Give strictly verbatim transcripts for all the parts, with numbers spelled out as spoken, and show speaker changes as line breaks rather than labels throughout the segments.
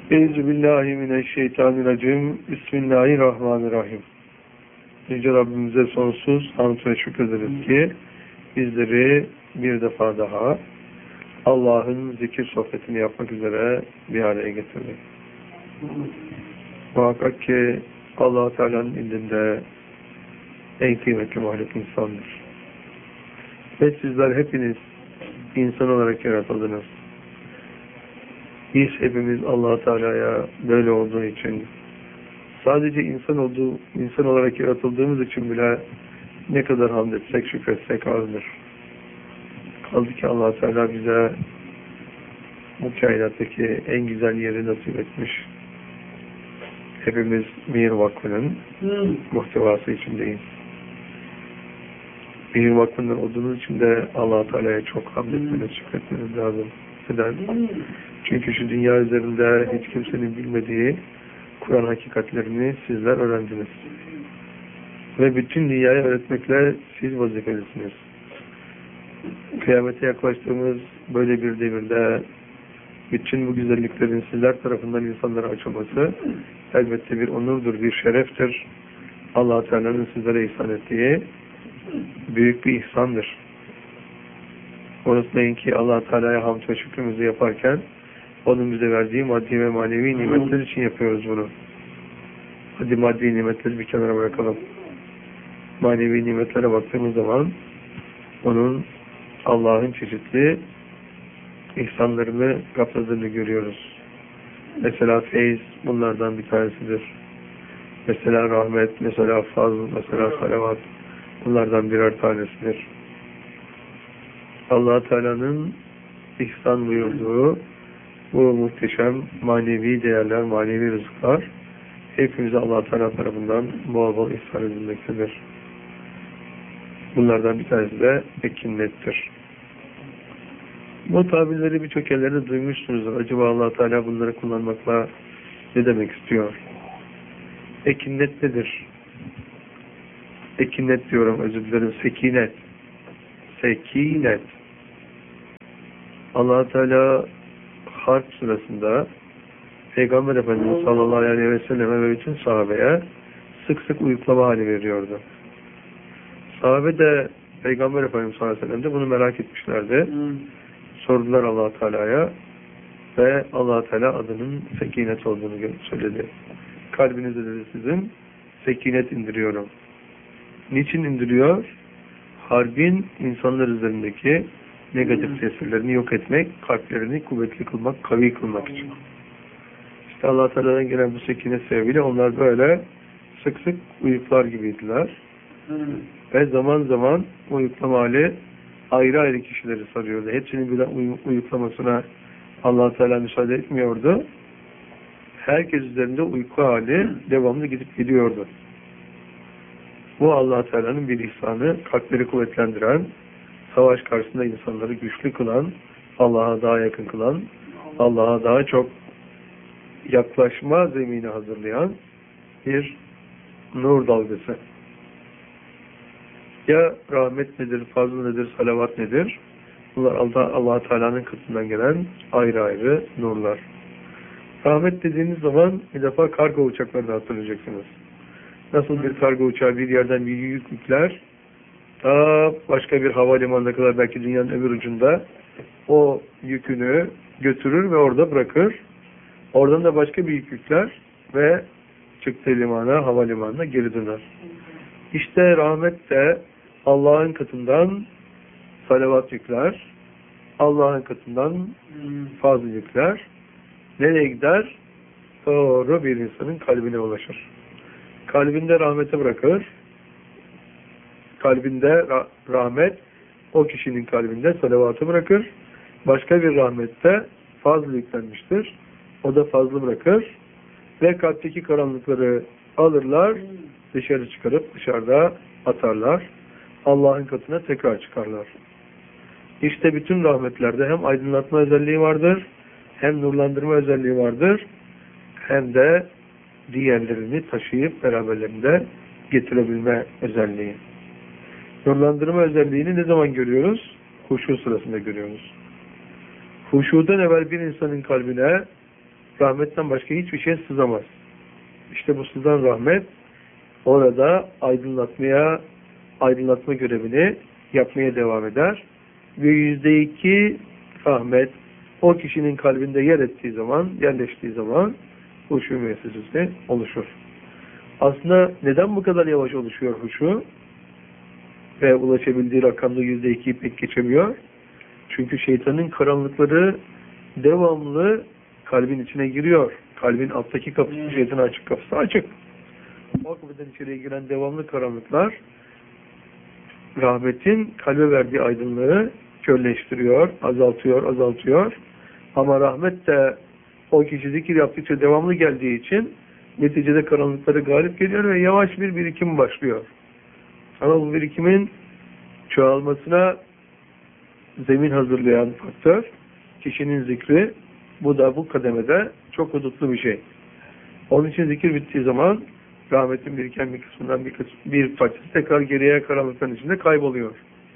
Euzubillahimineşşeytanirracim. Bismillahirrahmanirrahim. Yüce Rabbimize sonsuz hamd ve şükrederiz ki bizleri bir defa daha Allah'ın zikir sohbetini yapmak üzere bir araya getirdi. Muhakkak ki Allah-u Teala'nın indinde en kıymetli mahluk insandır. Ve sizler hepiniz insan olarak yaratıldınız. Biz hepimiz Allah-u Teala'ya böyle olduğu için, sadece insan olduğu, insan olarak yaratıldığımız için bile ne kadar hamd etsek, şükretsek azdır. Kaldı ki Allah-u Teala bize bu kainattaki en güzel yeri nasip etmiş. Hepimiz Mihir Vakfı'nın muhtevası içindeyiz. Mihir Vakfı'ndan olduğunuz için de Allah-u Teala'ya çok hamd etmeniz, şükretmeniz lazım. Neden? Çünkü şu dünya üzerinde hiç kimsenin bilmediği Kur'an hakikatlerini sizler öğrendiniz. Ve bütün dünyaya öğretmekle siz vazifelisiniz. Kıyamete yaklaştığımız böyle bir devirde bütün bu güzelliklerin sizler tarafından insanlara açılması elbette bir onurdur, bir şereftir. Allah-u Teala'nın sizlere ihsan ettiği büyük bir ihsandır. Unutmayın ki Allah-u Teala'ya hamd ve şükrümüzü yaparken onun bize verdiği maddi ve manevi nimetler için yapıyoruz bunu. Hadi maddi nimetleri bir kenara bırakalım. Manevi nimetlere baktığımız zaman onun Allah'ın çeşitli ihsanlarını kapsadığını görüyoruz. Mesela feyiz bunlardan bir tanesidir. Mesela rahmet, mesela fazl, mesela salavat bunlardan birer tanesidir. Allah-u Teala'nın ihsan buyurduğu bu muhteşem manevi değerler, manevi rızıklar hepimize Allah-u Teala tarafından bol bol ihsan edilmektedir. Bunlardan bir tanesi de ekinnettir. Bu tabirleri birçok yerlerde duymuşsunuzdur. Acaba Allah-u Teala bunları kullanmakla ne demek istiyor? Ekinnet nedir? Ekinnet diyorum, özür dilerim. Sekinet. Sekinet. Allah-u Teala Harp sırasında Peygamber Efendimiz sallallahu aleyhi ve selleme ve bütün sahabeye sık sık uyuklama hali veriyordu. Sahabe de Peygamber Efendimiz sallallahu aleyhi ve sellem de bunu merak etmişlerdi. Hmm. Sordular Allah-u Teala'ya ve Allah-u Teala adının sekinet olduğunu söyledi. Kalbinize dedi sizin sekinet indiriyorum. Niçin indiriyor? Harbin insanlar üzerindeki negatif tesirlerini yok etmek, kalplerini kuvvetli kılmak, kavi kılmak için. İşte Allah-u Teala'dan gelen bu sekinet sebebiyle onlar böyle sık sık uyuklar gibiydiler. Hı. Ve zaman zaman uyuklama hali ayrı ayrı kişileri sarıyordu. Hepsinin birden uy uyuklamasına Allah-u Teala müsaade etmiyordu. Herkes üzerinde uyku hali devamlı gidip gidiyordu. Bu Allah-u Teala'nın bir ihsanı, kalpleri kuvvetlendiren, savaş karşısında insanları güçlü kılan, Allah'a daha yakın kılan, Allah'a daha çok yaklaşma zemini hazırlayan bir nur dalgası. Ya rahmet nedir, fazl nedir, salavat nedir? Bunlar Allah-u Teala'nın katından gelen ayrı ayrı nurlar. Rahmet dediğiniz zaman bir defa kargo uçaklarını hatırlayacaksınız. Nasıl bir kargo uçağı bir yerden bir yük yükler, ta başka bir havalimanına kadar belki dünyanın öbür ucunda o yükünü götürür ve orada bırakır. Oradan da başka bir yük yükler ve çıktığı limana, havalimanına geri döner. İşte rahmet de Allah'ın katından salavat yükler, Allah'ın katından fazla yükler. Nereye gider? Doğru bir insanın kalbine ulaşır. Kalbinde rahmete bırakır. Kalbinde rah rahmet, o kişinin kalbinde salavatı bırakır. Başka bir rahmette fazla yüklenmiştir. O da fazla bırakır. Ve kalpteki karanlıkları alırlar, dışarı çıkarıp dışarıda atarlar. Allah'ın katına tekrar çıkarlar. İşte bütün rahmetlerde hem aydınlatma özelliği vardır, hem nurlandırma özelliği vardır, hem de diğerlerini taşıyıp beraberlerinde getirebilme özelliği. Nurlandırma özelliğini ne zaman görüyoruz? Huşu sırasında görüyoruz. Huşudan evvel bir insanın kalbine rahmetten başka hiçbir şey sızamaz. İşte bu sızan rahmet orada aydınlatmaya, aydınlatma görevini yapmaya devam eder. Ve yüzde iki rahmet o kişinin kalbinde yer ettiği zaman, yerleştiği zaman huşu müessesesi oluşur. Aslında neden bu kadar yavaş oluşuyor huşu? Ve ulaşabildiği rakamda yüzde ikiyi pek geçemiyor. Çünkü şeytanın karanlıkları devamlı kalbin içine giriyor. Kalbin alttaki kapısı, şeytanın açık kapısı açık. O kapıdan içeriye giren devamlı karanlıklar rahmetin kalbe verdiği aydınlığı körleştiriyor, azaltıyor, azaltıyor. Ama rahmet de o kişi zikir yaptıkça devamlı geldiği için neticede karanlıkları galip geliyor ve yavaş bir birikim başlıyor. Ama bu birikimin çoğalmasına zemin hazırlayan faktör kişinin zikri. Bu da bu kademede çok hudutlu bir şey. Onun için zikir bittiği zaman rahmetin biriken bir kısmından bir, kısmı, bir parçası tekrar geriye karanlıkların içinde kayboluyor.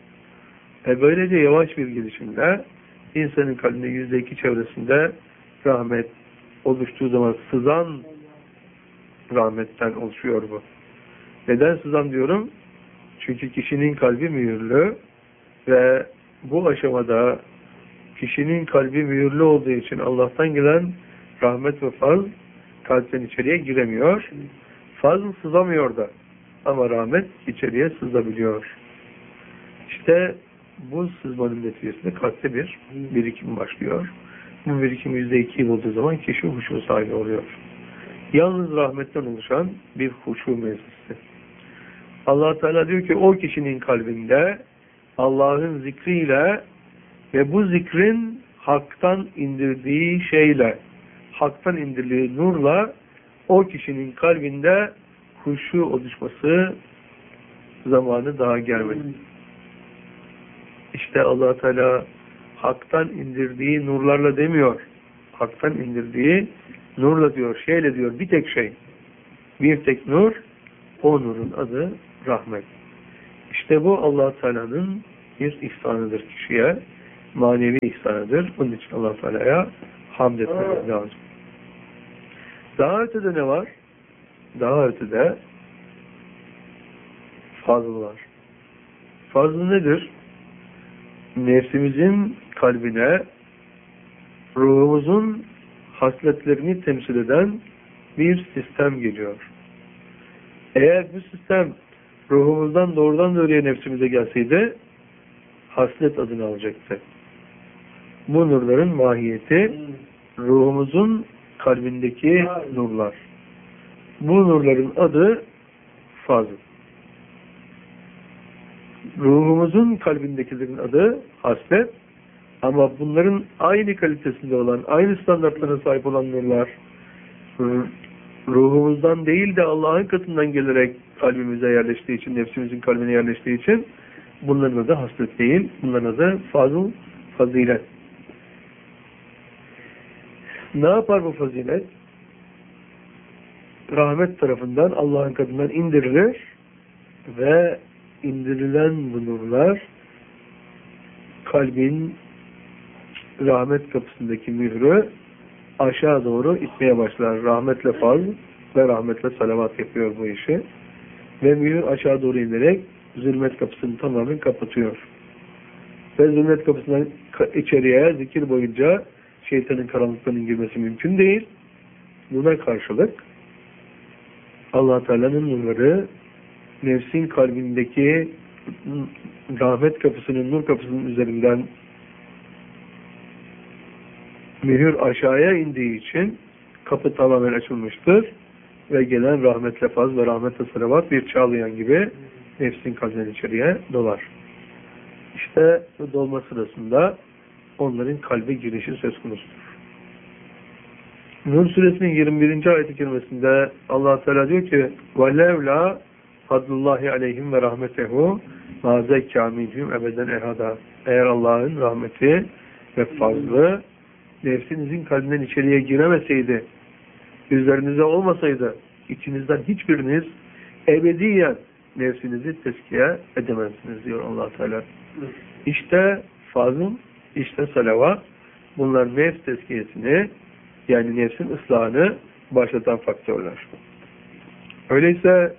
E böylece yavaş bir gelişimle insanın kalbinde yüzde iki çevresinde rahmet oluştuğu zaman sızan rahmetten oluşuyor bu. Neden sızan diyorum? Çünkü kişinin kalbi mühürlü ve bu aşamada kişinin kalbi mühürlü olduğu için Allah'tan gelen rahmet ve fazl kalpten içeriye giremiyor. Fazl sızamıyor da ama rahmet içeriye sızabiliyor. İşte bu sızmanın neticesinde kalpte bir birikim başlıyor. Bu birikim yüzde ikiyi bulduğu zaman kişi huşu sahibi oluyor. Yalnız rahmetten oluşan bir huşu meclisi. Allah Teala diyor ki o kişinin kalbinde Allah'ın zikriyle ve bu zikrin haktan indirdiği şeyle, haktan indirdiği nurla o kişinin kalbinde huşu oluşması zamanı daha gelmedi. İşte Allah Teala haktan indirdiği nurlarla demiyor. Haktan indirdiği nurla diyor, şeyle diyor, bir tek şey. Bir tek nur, o nurun adı rahmet. İşte bu Allah Teala'nın bir ihsanıdır kişiye. Manevi ihsanıdır. Bunun için Allah Teala'ya hamd etmemiz lazım. Daha ötede ne var? Daha ötede fazıl var. Fazıl nedir? Nefsimizin kalbine ruhumuzun hasletlerini temsil eden bir sistem geliyor. Eğer bu sistem ruhumuzdan doğrudan doğruya nefsimize gelseydi haslet adını alacaktı. Bu nurların mahiyeti ruhumuzun kalbindeki nurlar. Bu nurların adı fazıl. Ruhumuzun kalbindekilerin adı haslet. Ama bunların aynı kalitesinde olan, aynı standartlara sahip olan nurlar ruhumuzdan değil de Allah'ın katından gelerek kalbimize yerleştiği için, nefsimizin kalbine yerleştiği için bunların adı haslet değil, bunların adı fazıl, fazilet. Ne yapar bu fazilet? Rahmet tarafından Allah'ın katından indirilir ve indirilen bu nurlar kalbin rahmet kapısındaki mührü aşağı doğru itmeye başlar. Rahmetle fazl ve rahmetle salavat yapıyor bu işi. Ve mühür aşağı doğru inerek zulmet kapısını tamamen kapatıyor. Ve zulmet kapısından içeriye zikir boyunca şeytanın karanlıklarının girmesi mümkün değil. Buna karşılık Allah Teala'nın nurları nefsin kalbindeki rahmet kapısının, nur kapısının üzerinden mühür aşağıya indiği için kapı tamamen açılmıştır ve gelen rahmetle faz ve rahmetle salavat bir çağlayan gibi nefsin kalbinden içeriye dolar. İşte bu dolma sırasında onların kalbe girişi söz konusudur. Nur suresinin yirmi birinci ayet-i kerimesinde Allah Teala diyor ki وَلَوْلَا fadlullahi aleyhim ve rahmetehu ma zekkâ minhum ebeden ehada. Eğer Allah'ın rahmeti ve fazlı nefsinizin kalbinden içeriye giremeseydi, üzerinize olmasaydı, içinizden hiçbiriniz ebediyen nefsinizi tezkiye edemezsiniz diyor Allah Teala. İşte fazıl, işte salavat, bunlar nefs tezkiyesini Yani nefsin ıslahını başlatan faktörler. Öyleyse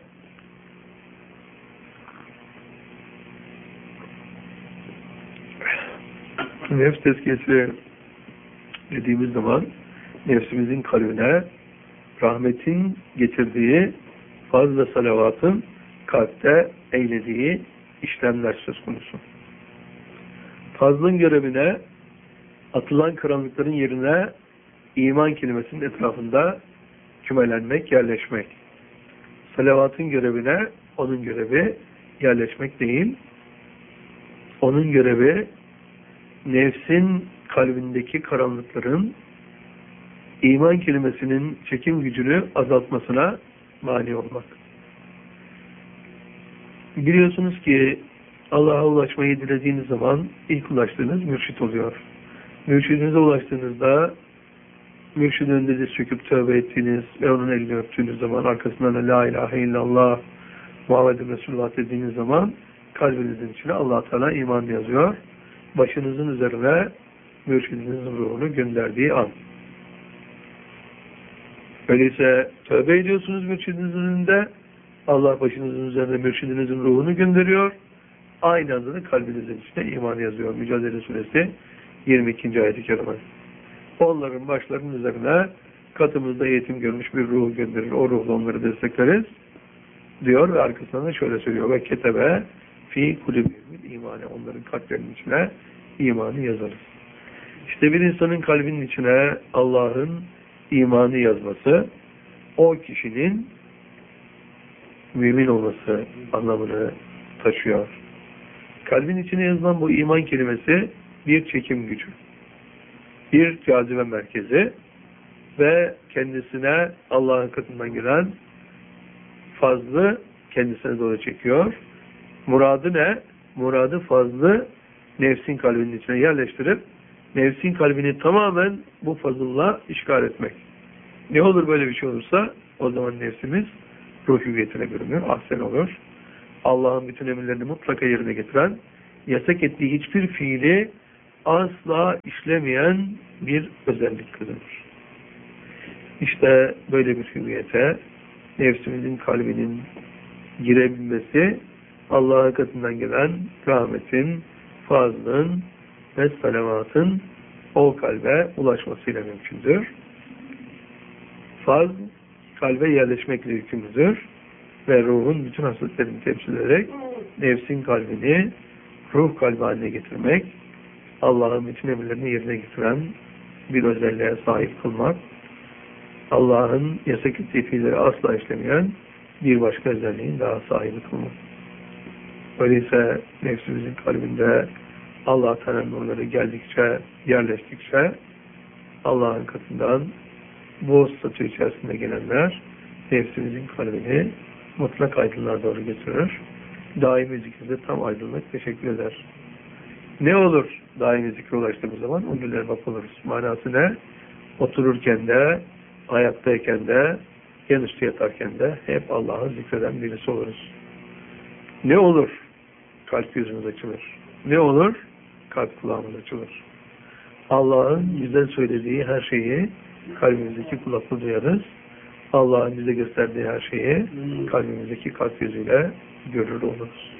nefs tezkiyesi dediğimiz zaman nefsimizin kalbine rahmetin getirdiği fazla salavatın kalpte eylediği işlemler söz konusu. Fazlın görevine atılan karanlıkların yerine iman kelimesinin etrafında kümelenmek, yerleşmek. Salavatın görevine onun görevi yerleşmek değil, onun görevi nefsin kalbindeki karanlıkların iman kelimesinin çekim gücünü azaltmasına mani olmak. Biliyorsunuz ki Allah'a ulaşmayı dilediğiniz zaman ilk ulaştığınız mürşit oluyor. Mürşidinize ulaştığınızda mürşidin önünde diz çöküp tövbe ettiğiniz ve onun elini öptüğünüz zaman arkasından da la ilahe illallah Muhammed Resulullah dediğiniz zaman kalbinizin içine Allah Teala iman yazıyor. Başınızın üzerine mürşidinizin ruhunu gönderdiği an. Öyleyse tövbe ediyorsunuz mürşidinizin önünde, Allah başınızın üzerine mürşidinizin ruhunu gönderiyor. Aynı anda da kalbinizin içine iman yazıyor. Mücadele Suresi yirmi ikinci ayet-i kerime. Onların başlarının üzerine katımızda eğitim görmüş bir ruh gönderir. O ruhla onları destekleriz diyor ve arkasından da şöyle söylüyor. Ve ketebe fi kulübümün imanı. Onların kalplerinin içine imanı yazarız. İşte bir insanın kalbinin içine Allah'ın imanı yazması o kişinin mümin olması anlamını taşıyor. Kalbin içine yazılan bu iman kelimesi bir çekim gücü, bir cazibe merkezi ve kendisine Allah'ın katından gelen fazlı kendisine doğru çekiyor. Muradı ne? Muradı fazlı nefsin kalbinin içine yerleştirip nefsin kalbini tamamen bu fazılla işgal etmek. Ne olur böyle bir şey olursa o zaman nefsimiz ruh hüviyetine bürünür, ahsen olur. Allah'ın bütün emirlerini mutlaka yerine getiren, yasak ettiği hiçbir fiili asla işlemeyen bir özellik kazanır. İşte böyle bir hüviyete nefsimizin kalbinin girebilmesi Allah'ın katından gelen rahmetin, fazlın ve salavatın o kalbe ulaşmasıyla mümkündür. Faz kalbe yerleşmekle yükümlüdür ve ruhun bütün hasletlerini temsil ederek nefsin kalbini ruh kalbi haline getirmek, Allah'ın bütün emirlerini yerine getiren bir özelliğe sahip kılmak, Allah'ın yasak ettiği fiilleri asla işlemeyen bir başka özelliğin daha sahibi kılmak. Öyleyse nefsimizin kalbinde Allah Teala'nın nurları geldikçe, yerleştikçe Allah'ın katından bu statü içerisinde gelenler nefsimizin kalbini mutlak aydınlığa doğru götürür. Daimi zikirde tam aydınlık teşekkür eder. Ne olur daimi zikre ulaştığımız zaman? O günler bak oluruz. Manası ne? Otururken de, ayaktayken de, yan üstü yatarken de hep Allah'ı zikreden birisi oluruz. Ne olur? Kalp yüzümüz açılır. Ne olur? Kalp kulağımız açılır. Allah'ın bize söylediği her şeyi kalbimizdeki kulakla duyarız. Allah'ın bize gösterdiği her şeyi kalbimizdeki kalp yüzüyle görür oluruz.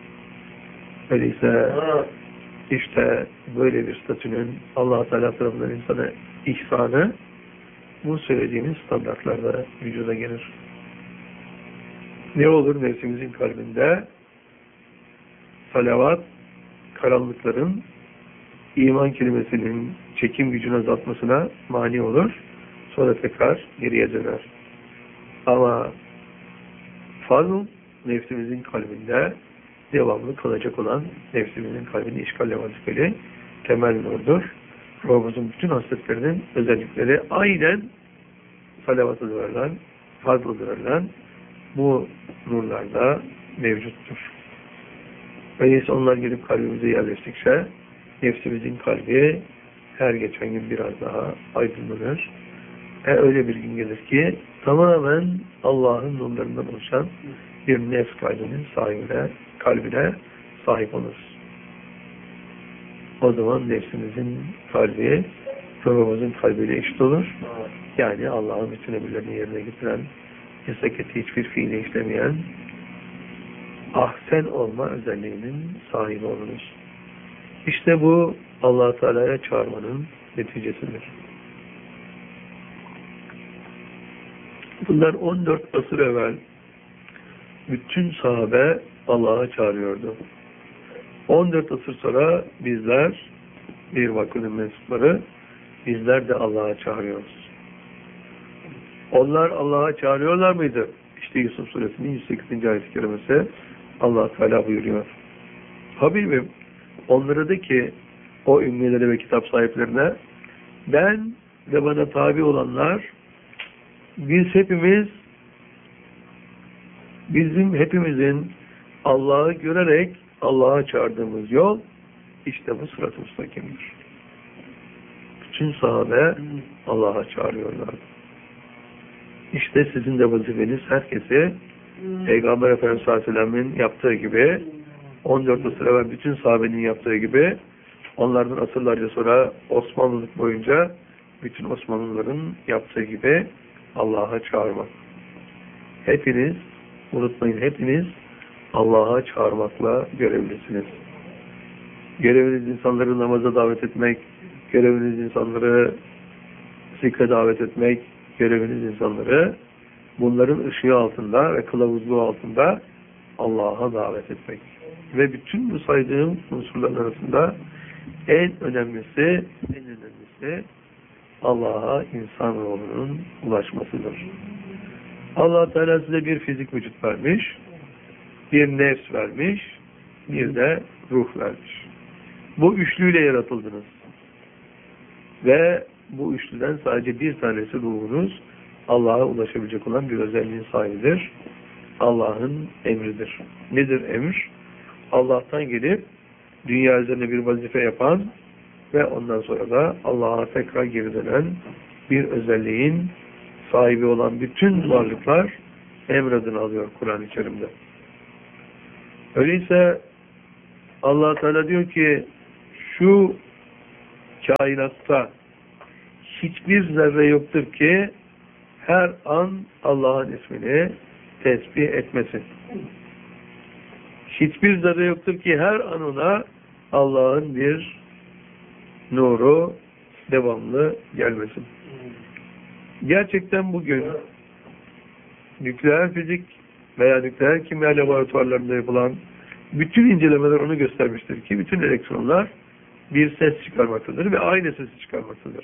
Öyleyse işte böyle bir statünün Allah Teala tarafından insana ihsanı bu söylediğimiz standartlarda vücuda gelir. Ne olur nefsimizin kalbinde salavat karanlıkların iman kelimesinin çekim gücünü azaltmasına mani olur. Sonra tekrar geriye döner. Ama fazl nefsimizin kalbinde devamlı kalacak olan nefsimizin kalbini işgalle vazifeli temel nurdur. Ruhumuzun bütün hasletlerinin özellikleri aynen salavatı verilen, fazla verilen bu nurlarda mevcuttur. Öyleyse onlar gelip kalbimize yerleştikçe nefsimizin kalbi her geçen gün biraz daha aydınlanır. E öyle bir gün gelir ki tamamen Allah'ın nurlarından oluşan bir nefs kalbinin sahibine, kalbine sahip oluruz. O zaman nefsimizin kalbi ruhumuzun kalbiyle eşit olur. Yani Allah'ın bütün emirlerini yerine getiren, yasak ettiği hiçbir fiili işlemeyen, ahsen olma özelliğinin sahibi oluruz. İşte bu Allah-u Teala'ya çağırmanın neticesidir. Bunlar on dört asır evvel bütün sahabe Allah'a çağırıyordu. on dört asır sonra bizler, bir vakfının mensupları, bizler de Allah'a çağırıyoruz. Onlar Allah'a çağırıyorlar mıydı? İşte Yusuf Suresinin yüz sekizinci ayet-i kerimesi Allah-u Teala buyuruyor. Habibim, onlara de ki o ümmilere ve kitap sahiplerine, ben ve bana tabi olanlar, biz hepimiz, bizim hepimizin Allah'ı görerek Allah'a çağırdığımız yol işte bu sırat-ı müstakimdir. Bütün sahabe Allah'a çağırıyorlar. İşte sizin de vazifeniz herkesi Peygamber Efendimiz sallallahu aleyhi ve sellem'in yaptığı gibi, on dört asır evvel bütün sahabenin yaptığı gibi, onlardan asırlarca sonra Osmanlılık boyunca bütün Osmanlıların yaptığı gibi Allah'a çağırmak. Hepiniz, unutmayın, hepiniz Allah'a çağırmakla görevlisiniz. Göreviniz insanları namaza davet etmek, göreviniz insanları zikre davet etmek, göreviniz insanları bunların ışığı altında ve kılavuzluğu altında Allah'a davet etmek. Ve bütün bu saydığım unsurların arasında en önemlisi, en önemlisi Allah'a insanoğlunun ulaşmasıdır. Allah Teala size bir fizik vücut vermiş, bir nefs vermiş, bir de ruh vermiş. Bu üçlüyle yaratıldınız. Ve bu üçlüden sadece bir tanesi ruhunuz, Allah'a ulaşabilecek olan bir özelliğin sahibidir. Allah'ın emridir. Nedir emir? Allah'tan gelip dünya üzerinde bir vazife yapan ve ondan sonra da Allah'a tekrar geri dönen bir özelliğin sahibi olan bütün varlıklar emredini alıyor Kur'an-ı Kerim'de. Öyleyse Allah Teala diyor ki şu kainatta hiçbir zerre yoktur ki her an Allah'ın ismini tesbih etmesin. Hiçbir zerre yoktur ki her an ona Allah'ın bir nuru devamlı gelmesin. Gerçekten bugün nükleer fizik veya nükleer kimya laboratuvarlarında yapılan bütün incelemeler onu göstermiştir ki bütün elektronlar bir ses çıkarmaktadır ve aynı sesi çıkarmaktadır.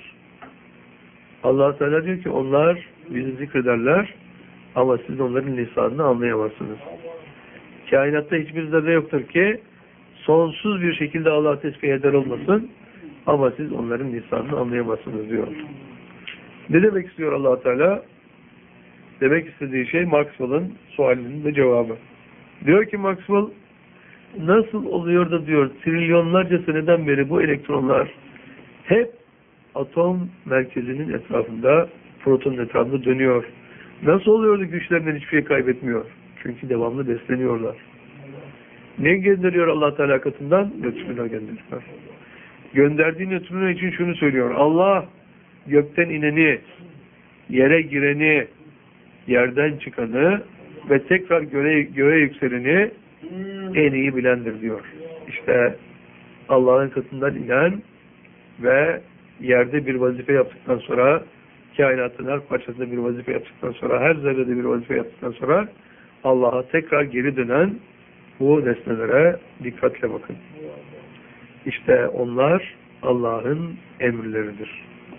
Allah Teala diyor ki onlar bizi zikrederler ama siz onların lisanını anlayamazsınız. Kainatta hiçbir zerre yoktur ki sonsuz bir şekilde Allah tesbih eder olmasın ama siz onların lisanını anlayamazsınız diyor. Ne demek istiyor Allah Teala? Demek istediği şey Maxwell'ın sualinin de cevabı. Diyor ki Maxwell, nasıl oluyor da diyor trilyonlarca seneden beri bu elektronlar hep atom merkezinin etrafında, protonun etrafında dönüyor. Nasıl oluyor da güçlerinden hiçbir şey kaybetmiyor? Çünkü devamlı besleniyorlar. Ne gönderiyor Allah Teala katından? Nötrino gönderiyor. Gönderdiği nötrino için şunu söylüyor. Allah gökten ineni, yere gireni, yerden çıkanı ve tekrar göğe, göğe yükseleni en iyi bilendir diyor. İşte Allah'ın katından inen ve yerde bir vazife yaptıktan sonra, kainatın her parçasında bir vazife yaptıktan sonra, her zerrede bir vazife yaptıktan sonra Allah'a tekrar geri dönen bu nesnelere dikkatle bakın. İşte onlar Allah'ın emirleridir.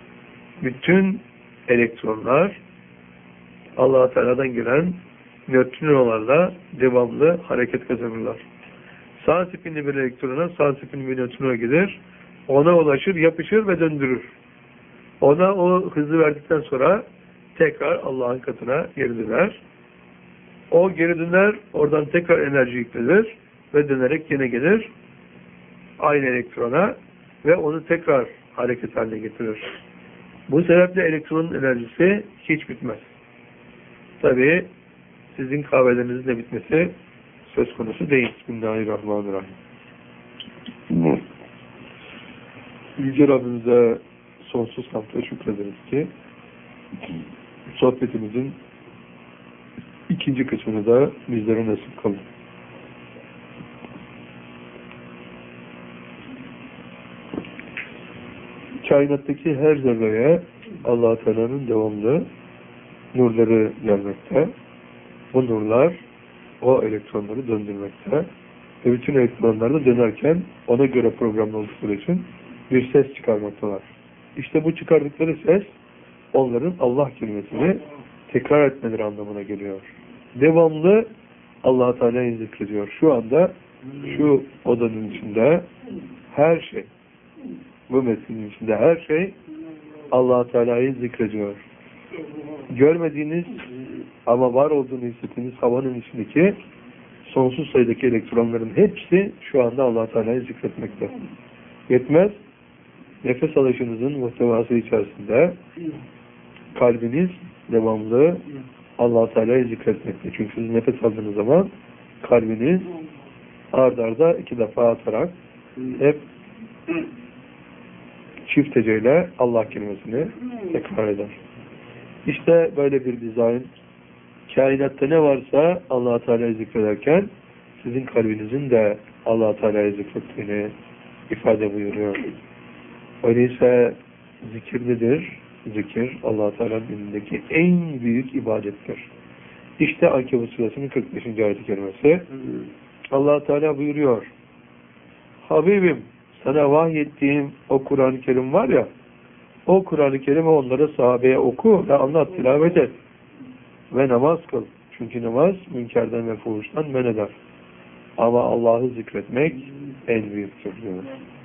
Bütün elektronlar Allah-u Teala'dan gelen nötrinolarla devamlı hareket kazanırlar. Sağ spinli bir elektrona sağ spinli bir nötrino gelir. Ona ulaşır, yapışır ve döndürür. Ona o hızı verdikten sonra tekrar Allah'ın katına geri döner. O geri döner, oradan tekrar enerji yüklenir ve dönerek yine gelir aynı elektrona ve onu tekrar hareket haline getirir. Bu sebeple elektronun enerjisi hiç bitmez. Tabii sizin kahvelerinizin de bitmesi söz konusu değil. Bismillahirrahmanirrahim. Yüce Rabbimize sonsuz hamdla şükrederiz ki sohbetimizin ikinci kısmını da bizlere nasip kılın. Kainattaki her zerreye Allah-u Teala'nın devamlı nurları gelmekte. Bu nurlar o elektronları döndürmekte. Ve bütün elektronlar da dönerken ona göre programlı oldukları için bir ses çıkarmaktalar. İşte bu çıkardıkları ses onların Allah kelimesini tekrar etmeleri anlamına geliyor. Devamlı Allah-u Teala'yı zikrediyor. Şu anda şu odanın içinde her şey, bu metnin içinde her şey Allah-u Teala'yı zikrediyor. Görmediğiniz ama var olduğunu hissettiğiniz havanın içindeki sonsuz sayıdaki elektronların hepsi şu anda Allah-u Teala'yı zikretmekte. Yetmez, nefes alışınızın muhtevası içerisinde kalbiniz devamlı Allah-u Teala'yı zikretmekte. Çünkü siz nefes aldığınız zaman kalbiniz ard arda iki defa atarak hep çift heceyle Allah kelimesini tekrar eder. İşte böyle bir dizayn. Kainatta ne varsa Allah-u Teala'yı zikrederken sizin kalbinizin de Allah-u Teala'yı zikrettiğini ifade buyuruyor. Öyleyse zikir nedir? Zikir Allah-u Teala'nın elindeki en büyük ibadettir. İşte Ankebut Suresi'nin kırk beşinci ayet-i kerimesi. Allah-u Teala buyuruyor. Habibim, sana vahyettiğim o Kur'an-ı Kerim var ya, o Kur'an-ı Kerim'i onlara, sahabeye oku ve anlat, tilavet et. Ve namaz kıl. Çünkü namaz münkerden ve fuhuştan men eder. Ama Allah'ı zikretmek en büyüktür diyor.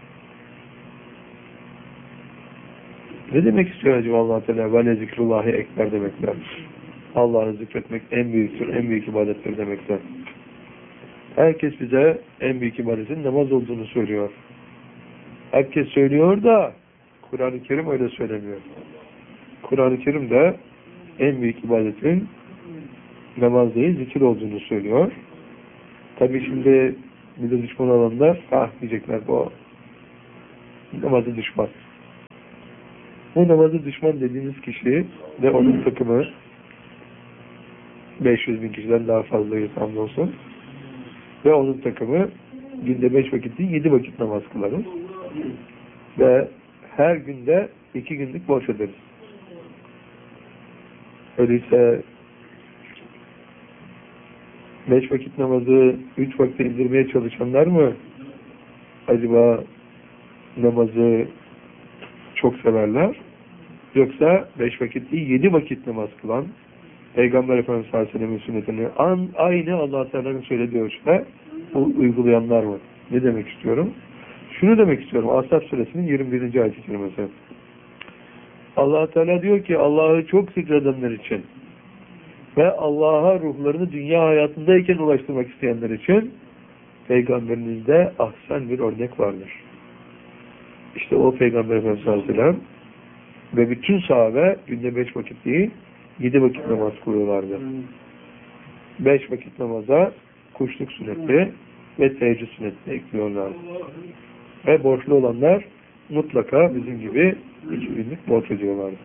Ne demek istiyor acaba Allah-u Teala? Ve ne zikrullahi ekber demekler. Allah'ı zikretmek en büyüktür, en büyük ibadettir demekler. Herkes bize en büyük ibadetin namaz olduğunu söylüyor. Herkes söylüyor da Kur'an-ı Kerim öyle söylemiyor. Kur'an-ı Kerim de en büyük ibadetin namaz değil, zikir olduğunu söylüyor. Tabi şimdi bir de düşman olanlar, ah diyecekler, bu namazı düşman. Bu namazı düşman dediğimiz kişi ve onun takımı beş yüz bin kişiden daha fazlayız hamdolsun. Ve onun takımı günde beş vakit değil, yedi vakit namaz kılarız. Ve her günde iki günlük borç öderiz. Öyleyse beş vakit namazı üç vakte indirmeye çalışanlar mı acaba namazı çok severler? Yoksa beş vakit değil, yedi vakit namaz kılan, Peygamber Efendimiz sallallahu aleyhi ve sellem'in sünnetini an, aynı Allah-u Teala'nın söylediği ölçüde uygulayanlar mı? Ne demek istiyorum? Şunu demek istiyorum. Ashab Suresinin yirmi birinci ayet-i kerimesi. Allah-u Teala diyor ki, Allah'ı çok zikredenler için ve Allah'a ruhlarını dünya hayatındayken ulaştırmak isteyenler için Peygamberinizde ahsen bir örnek vardır. İşte o Peygamber Efendimiz sallallahu aleyhi ve sellem ve bütün sahabe günde beş vakit değil, yedi vakit namaz kılıyorlardı. Beş vakit namaza kuşluk sünneti ve teheccüd sünneti ekliyorlardı. Ve borçlu olanlar mutlaka bizim gibi iki günlük borç ödüyorlardı.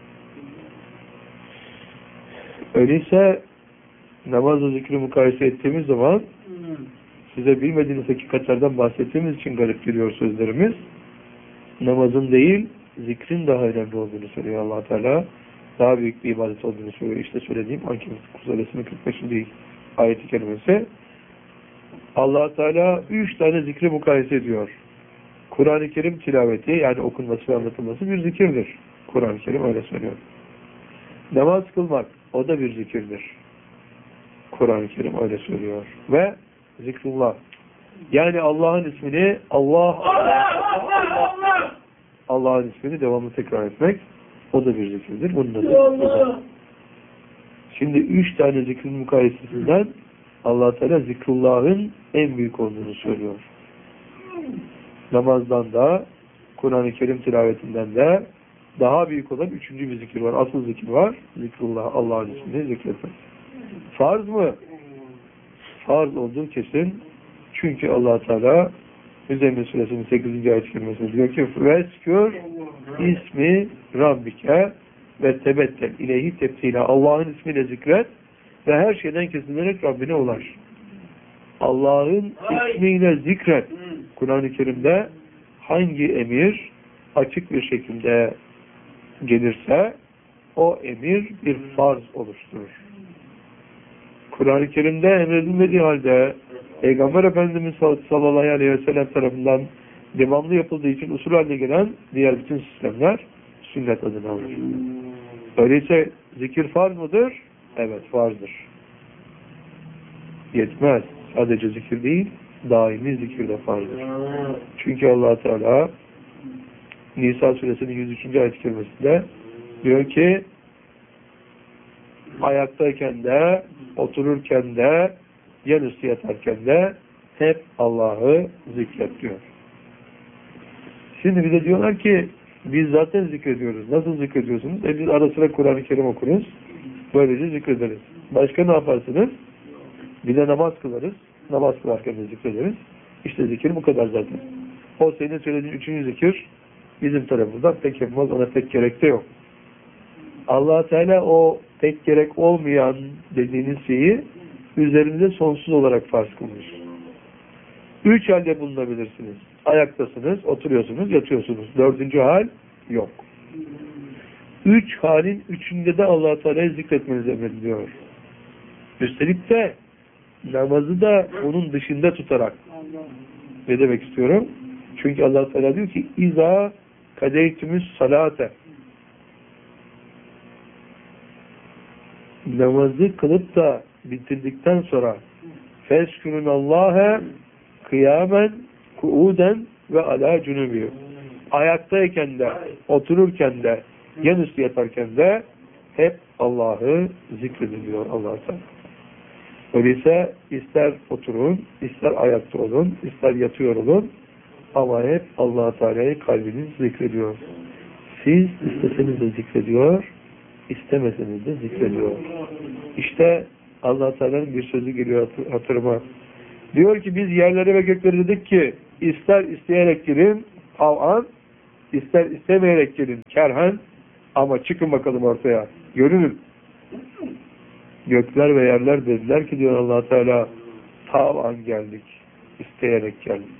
Öyleyse namazla zikri mukayese ettiğimiz zaman size bilmediğiniz hakikatlerden bahsettiğimiz için garip geliyor sözlerimiz. Namazın değil, zikrin daha önemli olduğunu söylüyor Allah Teala. Daha büyük bir ibadet olduğunu söylüyor. İşte söylediğim Ankebut Suresi'nin kırk beşinci ayet-i kerimesi. Allah Teala üç tane zikri mukayese ediyor. Kur'an-ı Kerim tilaveti, yani okunması ve anlatılması bir zikirdir. Kur'an-ı Kerim öyle söylüyor. Namaz kılmak, o da bir zikirdir. Kur'an-ı Kerim öyle söylüyor. Ve zikrullah. Yani Allah'ın ismini Allah Allah Allah'ın ismini devamlı tekrar etmek, o da bir zikirdir. Bunun da zikirdir. Şimdi üç tane zikrin mukayesesinden Allah Teala zikrullah'ın en büyük olduğunu söylüyor. Namazdan da, Kur'an-ı Kerim tilavetinden de daha büyük olan üçüncü bir zikir var. Asıl zikir var. Zikrullah, Allah'ın ismini zikretmek. Farz mı? Farz olduğu kesin. Çünkü Allah Teala Müzzemmil Suresinin sekizinci ayet-i kerimesinde diyor ki veskür ismi Rabbike ve tebettel ileyhi tebtila. Allah'ın ismiyle zikret ve her şeyden kesinlenerek Rabbine ulaş. Allah'ın ismiyle zikret. Kur'an-ı Kerim'de hangi emir açık bir şekilde gelirse o emir bir farz oluşturur. Kur'an-ı Kerim'de emredilmediği halde Peygamber Efendimiz sallallahu aleyhi ve sellem tarafından devamlı yapıldığı için usul haline gelen diğer bütün sistemler sünnet adını alır. Öyleyse zikir farz mıdır? Evet, farzdır. Yetmez. Sadece zikir değil, daimi zikir de farzdır. Çünkü Allah Teala Nisa suresinin yüz üçüncü ayet-i kerimesinde diyor ki ayaktayken de, otururken de, yanüstü yatarken de hep Allah'ı zikret diyor. Şimdi bize diyorlar ki biz zaten zikrediyoruz. Nasıl zikrediyorsunuz? E biz ara sıra Kur'an-ı Kerim okuruz. Böylece zikrederiz. Başka ne yaparsınız? Bir de namaz kılarız. Namaz kılarken de zikrederiz. İşte zikir bu kadar zaten. O senin söylediğin üçüncü zikir bizim tarafımızdan pek yapmaz. Ona pek gerek de yok. Allah Teala o pek gerek olmayan dediğiniz şeyi üzerinde sonsuz olarak farz kılmış. Üç halde bulunabilirsiniz. Ayaktasınız, oturuyorsunuz, yatıyorsunuz. Dördüncü hal yok. Üç halin üçünde de Allah Teala'yı zikretmeniz emrediliyor. Üstelik de namazı da onun dışında tutarak. Ne demek istiyorum? Çünkü Allah Teala diyor ki İza kadeytümüz salate. Namazı kılıp da bitirdikten sonra feskürünallâhe kıyamen kuuden ve alâ cünübî. Ayaktayken de, otururken de, yanüstü yatarken de hep Allah'ı zikredin diyor Allah Teala. Öyleyse ister oturun, ister ayakta olun, ister yatıyor olun ama hep Allah Teala'yı kalbiniz zikrediyor. Siz isteseniz de zikrediyor, istemeseniz de zikrediyor. İşte Allah Teala'nın bir sözü geliyor hatırıma. Diyor ki biz yerlere ve göklere dedik ki ister isteyerek girin tav'an, ister istemeyerek girin kerhen, ama çıkın bakalım ortaya. Görünün. Gökler ve yerler dediler ki diyor Allah Teala tav'an geldik. İsteyerek geldik.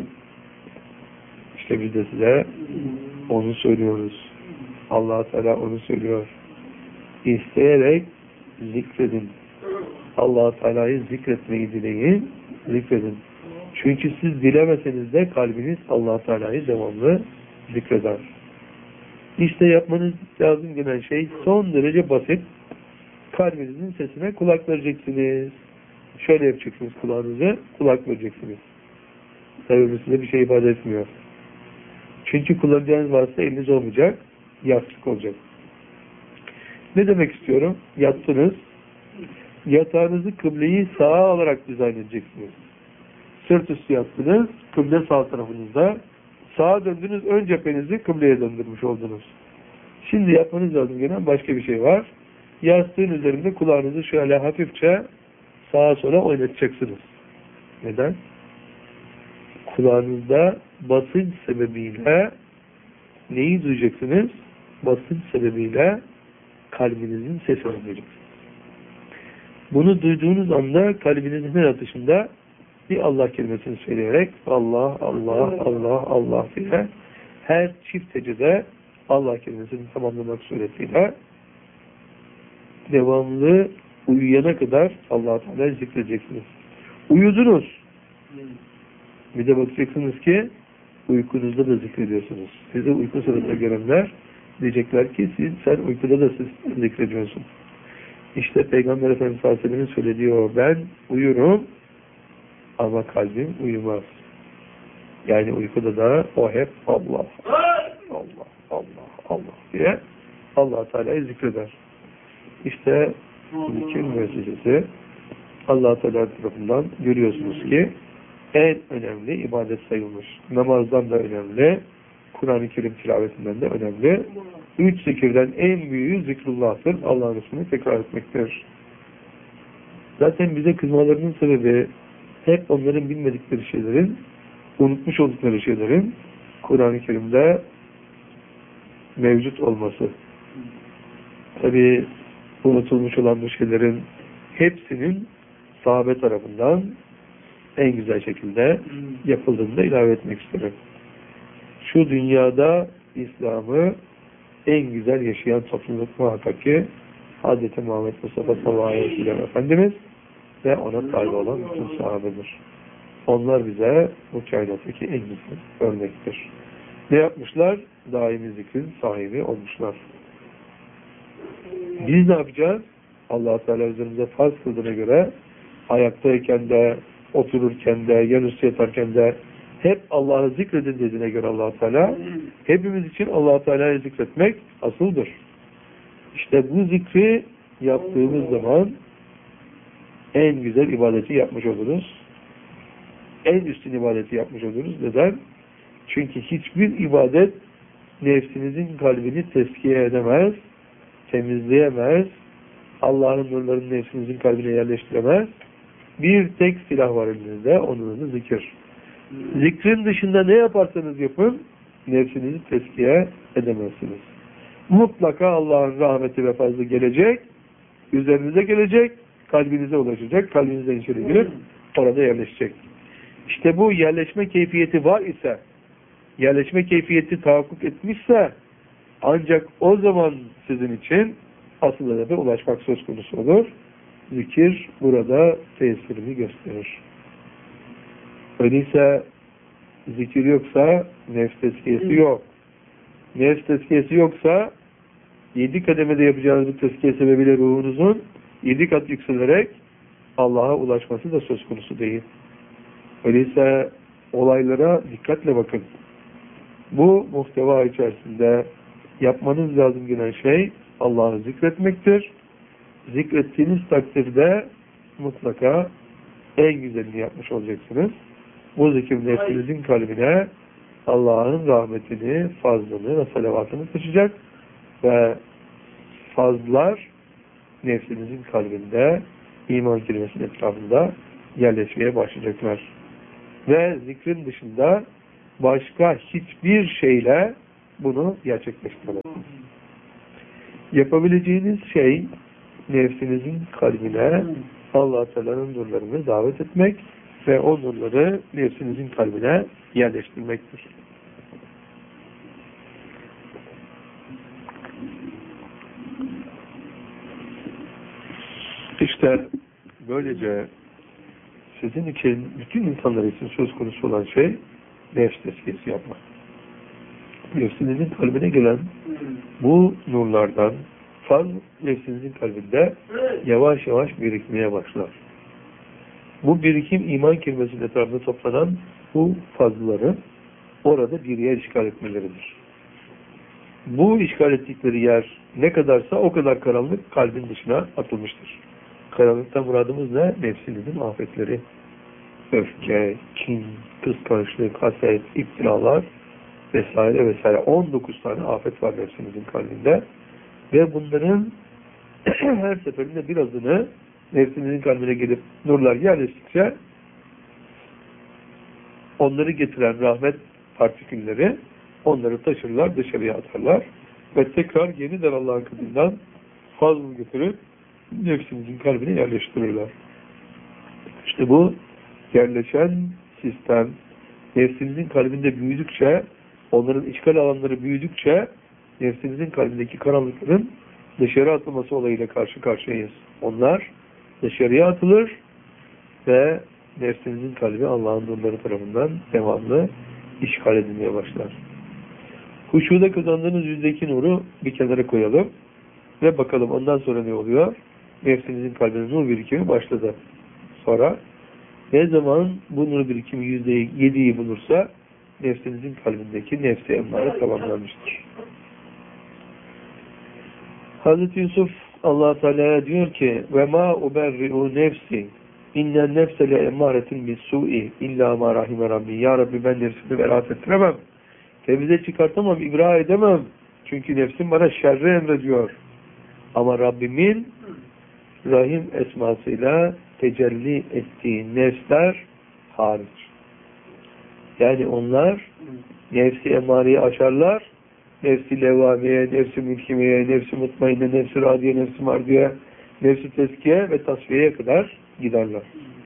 İşte biz de size onu söylüyoruz. Allah Teala onu söylüyor. İsteyerek zikredin. Allah Teala'yı zikretmeyi dileyin, zikredin. Çünkü siz dilemeseniz de kalbiniz Allah Teala'yı devamlı zikreder. İşte yapmanız lazım gelen şey son derece basit. Kalbinizin sesine kulak vereceksiniz. Şöyle yapacaksınız kulağınıza, kulak vereceksiniz. Tabii size bir şey ifade etmiyor. Çünkü kullanacağınız varsa eliniz olmayacak, yastık olacak. Ne demek istiyorum? Yattınız. Yatağınızı kıbleyi sağa alarak dizayn edeceksiniz. Sırt üstü yattınız. Kıble sağ tarafınızda. Sağa döndünüz. Ön cephenizi kıbleye döndürmüş oldunuz. Şimdi yapmanız lazım gelen başka bir şey var. Yastığın üzerinde kulağınızı şöyle hafifçe sağa sola oynatacaksınız. Neden? Kulağınızda basınç sebebiyle neyi duyacaksınız? Basınç sebebiyle kalbinizin sesini duyacaksınız. Bunu duyduğunuz anda kalbinizin her atışında bir Allah kelimesini söyleyerek Allah, Allah, Allah, Allah diye her çift hecede Allah kelimesini tamamlamak suretiyle devamlı uyuyana kadar Allah Teala'yı zikredeceksiniz. Uyudunuz. Bir de bakacaksınız ki uykunuzda da zikrediyorsunuz. Size uyku sırasında görenler diyecekler ki siz, sen uykuda da siz zikrediyorsun. İşte Peygamber Efendimiz sallallahu aleyhi ve sellem'in söylediği o, ben uyurum ama kalbim uyumaz. Yani uykuda da o hep Allah, Allah, Allah, Allah diye Allah Teala'yı zikreder. İşte zikir müessesesi Allah Teala tarafından görüyorsunuz ki en önemli ibadet sayılmış. Namazdan da önemli, Kur'an-ı Kerim tilavetinden de önemli. Üç zikirden en büyüğü zikrullah'tır. Allah'ın ismini tekrar etmektir. Zaten bize kızmalarının sebebi hep onların bilmedikleri şeylerin, unutmuş oldukları şeylerin Kur'an-ı Kerim'de mevcut olması. Tabi unutulmuş olan bu şeylerin hepsinin sahabe tarafından en güzel şekilde yapıldığını da ilave etmek isterim. Şu dünyada İslam'ı en güzel yaşayan topluluk muhakkak ki Hz. Muhammed Mustafa sallallahu aleyhi ve sellem Efendimiz ve ona tabi olan bütün sahabedir. Onlar bize bu kainattaki en güzel örnektir. Ne yapmışlar? Daimi zikrin sahibi olmuşlar. Biz ne yapacağız? Allah-u Teala üzerimize farz kıldığına göre ayaktayken de, otururken de, yanüstü yatarken de hep Allah'ı zikredin dediğine göre Allah-u Teala hepimiz için Allah-u Teala'yı zikretmek asıldır. İşte bu zikri yaptığımız zaman en güzel ibadeti yapmış oluruz. En üstün ibadeti yapmış oluruz. Neden? Çünkü hiçbir ibadet nefsinizin kalbini tezkiye edemez, temizleyemez, Allah'ın nurlarını nefsinizin kalbine yerleştiremez. Bir tek silah var elinizde, onun adı zikir. Zikrin dışında ne yaparsanız yapın, nefsinizi tezkiye edemezsiniz. Mutlaka Allah'ın rahmeti ve fazlı gelecek, üzerinize gelecek, kalbinize ulaşacak, kalbinizden içeri girip orada yerleşecek. İşte bu yerleşme keyfiyeti var ise, yerleşme keyfiyeti tahakkuk etmişse, ancak o zaman sizin için asıl hedefe ulaşmak söz konusu olur. Zikir burada tesirini gösterir. Öyleyse zikir yoksa nefs tezkiyesi yok. Nefs tezkiyesi yoksa yedi kademede yapacağınız bu tezkiye sebebiyle ruhunuzun yedi kat yükselerek Allah'a ulaşması da söz konusu değil. Öyleyse olaylara dikkatle bakın. Bu muhteva içerisinde yapmanız lazım gelen şey Allah'ı zikretmektir. Zikrettiğiniz takdirde mutlaka en güzelini yapmış olacaksınız. Bu zikir nefsinizin kalbine Allah'ın rahmetini, fazlını ve salavatını taşıyacak ve fazlar nefsinizin kalbinde iman kelimesinin etrafında yerleşmeye başlayacaklar. Ve zikrin dışında başka hiçbir şeyle bunu gerçekleştiremezsiniz. Yapabileceğiniz şey nefsinizin kalbine Allah-u Teala'nın nurlarını davet etmek ve o nurları nefsinizin kalbine yerleştirmektir. İşte böylece sizin için, bütün insanlar için söz konusu olan şey nefs tezkiyesi yapmak. Nefsinizin kalbine gelen bu nurlardan faz nefsinizin kalbinde yavaş yavaş birikmeye başlar. Bu birikim iman kelimesinin etrafında toplanan bu fazları orada bir yer işgal etmeleridir. Bu işgal ettikleri yer ne kadarsa o kadar karanlık kalbin dışına atılmıştır. Karanlıktan muradımız ne? Nefsinizin afetleri. Öfke, kin, kıskançlık, haset, iftiralar vesaire vesaire. on dokuz tane afet var nefsinizin kalbinde. Ve bunların her seferinde birazını nefsinizin kalbine gelip nurlar yerleştikçe onları getiren rahmet partikülleri onları taşırlar, dışarıya atarlar ve tekrar yeniden Allah'ın katından fazla götürüp nefsinizin kalbine yerleştirirler. İşte bu yerleşen sistem nefsinizin kalbinde büyüdükçe, onların işgal alanları büyüdükçe nefsinizin kalbindeki karanlıkların dışarı atılması olayıyla karşı karşıyayız. Onlar dışarıya atılır ve nefsinizin kalbi Allah'ın nurları tarafından devamlı işgal edilmeye başlar. Huşuda kazandığınız yüzdeki nuru bir kenara koyalım ve bakalım ondan sonra ne oluyor? Nefsinizin kalbine nur birikimi başladı. Sonra ne zaman bu nur birikimi yüzde yediyi bulursa nefsinizin kalbindeki nefsi emmare tamamlanmıştır. Hazreti Yusuf Allah Teala'ya diyor ki ve ma uberri'u nefsi innen nefse le emmâretin bis-su'i illa ma rahime rabbi. Ya Rabbi ben nefsimi beraat ettiremem. Temize çıkartamam, ibra edemem. Çünkü nefsim bana şerri emrediyor. Ama Rabbimin Rahim esmasıyla tecelli ettiği nefsler hariç. Yani onlar nefsi emareyi aşarlar Nefsi levvameye, nefsi mülkimeye, nefsi mutmainne, nefsi radiye, nefsi mardiye, nefsi teskiye ve tasfiyeye kadar giderler.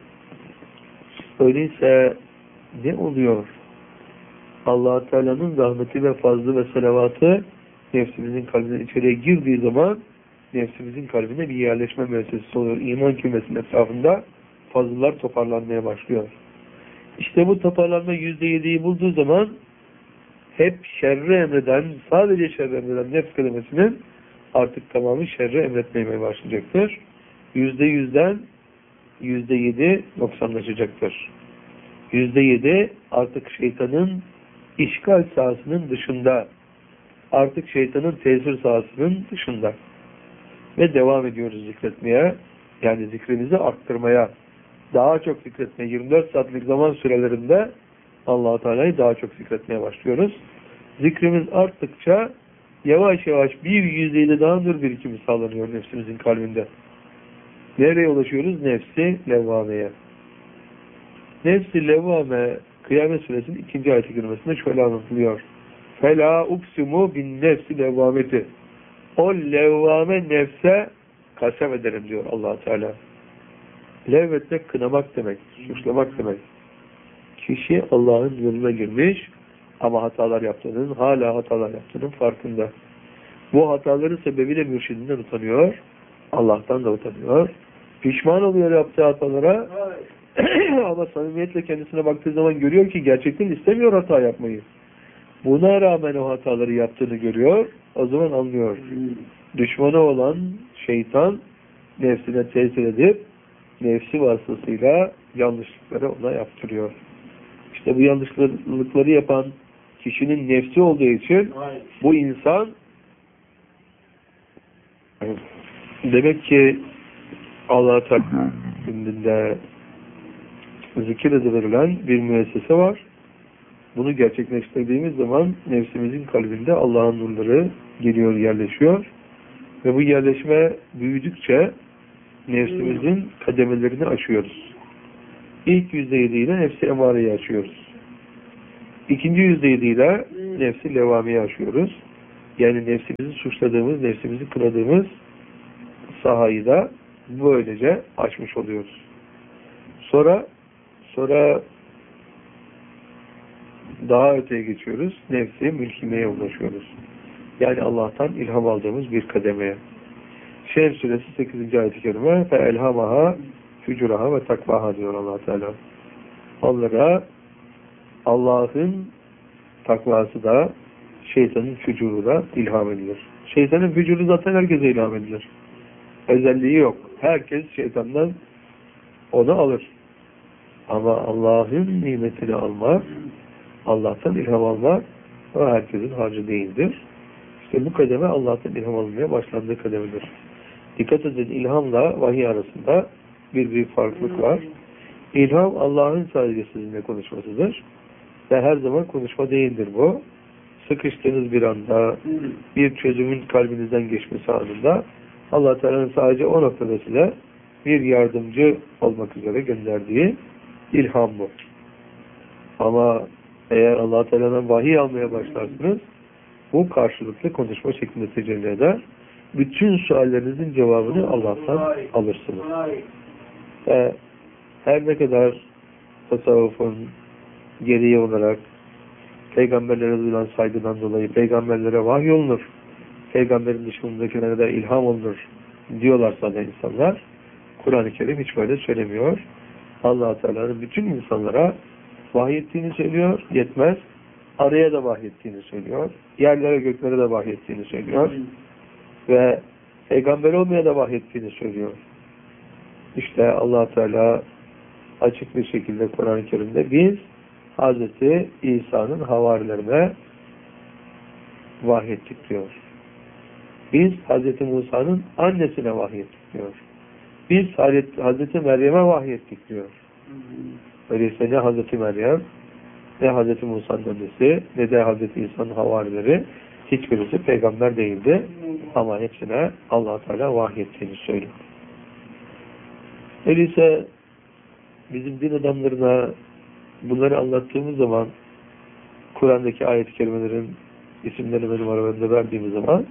Öyleyse ne oluyor? Allah-u Teala'nın rahmeti ve fazlı ve selavatı nefsimizin kalbine içeriye girdiği zaman nefsimizin kalbine bir yerleşme müessesesi oluyor. İman kümesinin etrafında fazlalar toparlanmaya başlıyor. İşte bu toparlanma yüzde yediyi bulduğu zaman hep şerri emreden, sadece şerri emreden nefs kelimesinin artık tamamı şerri emretmeye başlayacaktır. Yüzde yüzden yüzde yedi noksanlaşacaktır. Yüzde yedi artık şeytanın işgal sahasının dışında, artık şeytanın tesir sahasının dışında ve devam ediyoruz zikretmeye, yani zikrimizi arttırmaya, daha çok zikretmeye, yirmi dört saatlik zaman sürelerinde Allah-u Teala'yı daha çok zikretmeye başlıyoruz. Zikrimiz arttıkça yavaş yavaş bir yüzdeyle daha nur birikimi sağlanıyor nefsimizin kalbinde. Nereye ulaşıyoruz? Nefsi levvameye. Nefsi levvame Kıyamet Suresinin ikinci ayet-i kerimesinde şöyle anlatılıyor. Fela uksimu bin nefsi levvameti. O levvame nefse kasem ederim diyor Allah Teala. Levvetmek kınamak demek, suçlamak demek. Kişi Allah'ın yoluna girmiş ama hatalar yaptığının, hala hatalar yaptığının farkında. Bu hataların sebebiyle mürşidinden utanıyor, Allah'tan da utanıyor. Pişman oluyor yaptığı hatalara ama samimiyetle kendisine baktığı zaman görüyor ki gerçekten istemiyor hata yapmayı. Buna rağmen o hataları yaptığını görüyor, o zaman anlıyor. Düşmanı olan şeytan nefsine tesir edip nefsi vasıtasıyla yanlışlıkları ona yaptırıyor. İşte bu yanlışlıkları yapan kişinin nefsi olduğu için bu insan demek ki Allah-u Teala'nın zikir edilen bir müessese var. Bunu gerçekleştirdiğimiz zaman nefsimizin kalbinde Allah'ın nurları geliyor, yerleşiyor. Ve bu yerleşme büyüdükçe nefsimizin kademelerini aşıyoruz. İlk yüzde yediyle nefsi emareyi aşıyoruz. İkinci yüzde yediyle nefsi levamiyi aşıyoruz. Yani nefsimizi suçladığımız, nefsimizi kınadığımız sahayı da böylece aşmış oluyoruz. Sonra sonra daha öteye geçiyoruz. Nefsi mülkimeye ulaşıyoruz. Yani Allah'tan ilham aldığımız bir kademeye. Şems Suresi sekizinci ayet-i kerime fe elhamaha fücuraha ve takvaha diyor Allah Teala. Onlara Allah'ın takvası da şeytanın fücuru da ilham edilir. Şeytanın fücuru zaten herkese ilham edilir. Özelliği yok. Herkes şeytandan onu alır. Ama Allah'ın nimetini almak, Allah'tan ilham almak o herkesin harcı değildir. İşte bu kademe Allah'tan ilham almaya başlandığı kademedir. Dikkat edin, ilhamla vahiy arasında bir büyük farklılık var. İlham Allah'ın sadece sizinle konuşmasıdır. Ve her zaman konuşma değildir bu. Sıkıştığınız bir anda, bir çözümün kalbinizden geçmesi anında Allah Teala'nın sadece o noktada size bir yardımcı olmak üzere gönderdiği ilham bu. Ama eğer Allah Teala'dan vahiy almaya başlarsınız, bu karşılıklı konuşma şeklinde tecelli eder. Bütün suallerinizin cevabını Allah'tan alırsınız. Ve her ne kadar tasavvufun gereği olarak peygamberlere duyulan saygıdan dolayı peygamberlere vahiy olunur, peygamberin dışındakilere de ilham olunur diyorlarsa da insanlar, Kur'an-ı Kerim hiç böyle söylemiyor. Allah Teala'nın bütün insanlara vahyettiğini söylüyor, yetmez. Araya da vahyettiğini söylüyor. Yerlere göklere de vahyettiğini söylüyor. Ve peygamber olmaya da vahyettiğini söylüyor. İşte Allah Teala açık bir şekilde Kur'an-ı Kerim'de biz Hazreti İsa'nın havarilerine vahyettik diyor. Biz Hazreti Musa'nın annesine vahyettik diyor. Biz Hazreti Meryem'e vahyettik diyor. Öyleyse ne Hazreti Meryem, ne Hazreti Musa'nın annesi, ne de Hazreti İsa'nın havarileri hiçbirisi peygamber değildi. Ama hepsine Allah Teala vahyettiğini söylüyor. Öyleyse bizim din adamlarına bunları anlattığımız zaman Kur'an'daki ayet-i kerimelerin isimleri benim arabamda verdiğimiz zaman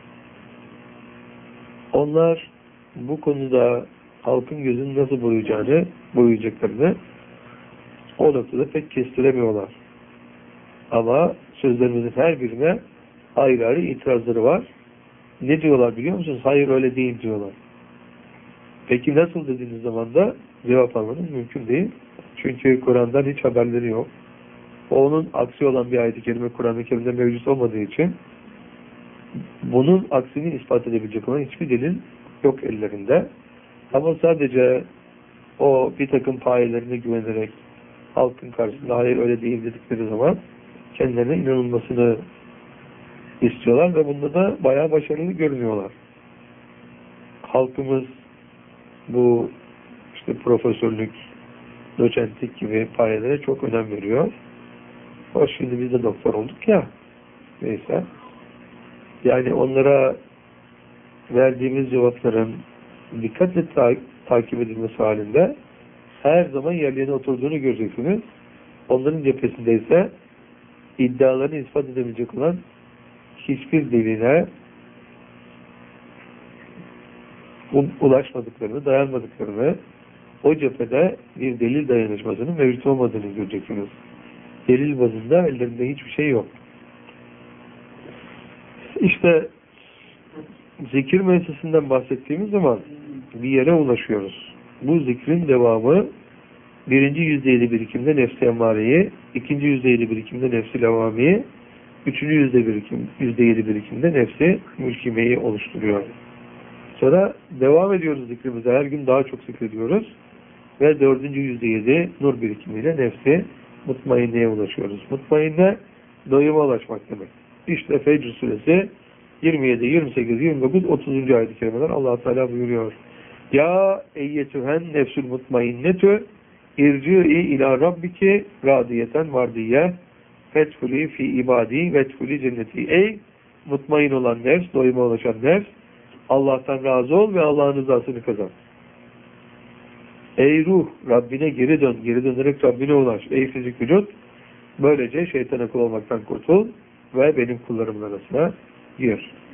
onlar bu konuda halkın gözünü nasıl boyayacağını, boyayacaklarını o noktada pek kestiremiyorlar. Ama sözlerimizin her birine ayrı ayrı itirazları var. Ne diyorlar biliyor musunuz? Hayır öyle değil diyorlar. Peki nasıl dediğiniz zaman da cevap almanız mümkün değil. Çünkü Kur'an'dan hiç haberleri yok. Onun aksi olan bir ayet-i kerime Kur'an-ı Kerim'de mevcut olmadığı için bunun aksini ispat edebilecek olan hiçbir delil yok ellerinde. Ama sadece o bir takım payelerine güvenerek halkın karşısında hayır öyle değil dedikleri zaman kendilerine inanılmasını istiyorlar ve bunda da bayağı başarılı görünüyorlar. Halkımız bu işte profesörlük, doçentlik gibi payelere çok önem veriyor. Hoş şimdi biz de doktor olduk ya. Neyse. Yani onlara verdiğimiz cevapların dikkatle ta takip edilmesi halinde her zaman yerlerine oturduğunu göreceksiniz. Onların cephesinde ise iddialarını ispat edebilecek olan hiçbir delile ulaşmadıklarını, dayanmadıklarını, o cephede bir delil dayanışmasının mevcut olmadığını göreceksiniz. Delil bazında ellerinde hiçbir şey yok. İşte zikir meclisinden bahsettiğimiz zaman bir yere ulaşıyoruz. Bu zikrin devamı birinci yüzdeyli birikimde nefs-i emmareyi, ikinci yüzdeyli birikimde nefs-i levamiyi, üçüncü yüzde birikim, yüzde yedi birikimde nefsi mülkimeyi oluşturuyor. Sonra devam ediyoruz zikrimize. Her gün daha çok zikrediyoruz. Ve dördüncü yüzde yedi nur birikimiyle nefsi mutmainneye ulaşıyoruz. Mutmainne doyuma ulaşmak demek. İşte Fecr suresi yirmi yedi, yirmi sekiz, yirmi dokuz, otuzuncu ayet-i kerimeler Allah Teala buyuruyor. Ya eyyetühen nefsül mutmainnetü irci'i ila rabbiki radiyeten vardiyye fetfuli fi ibadi vetfuli cenneti. Ey mutmain olan nefs, doyuma ulaşan nefs, Allah'tan razı ol ve Allah'ın rızasını kazan. Ey ruh, Rabbine geri dön, geri dönerek Rabbine ulaş. Ey fizik vücut, böylece şeytana kul olmaktan kurtul ve benim kullarımın arasına gir.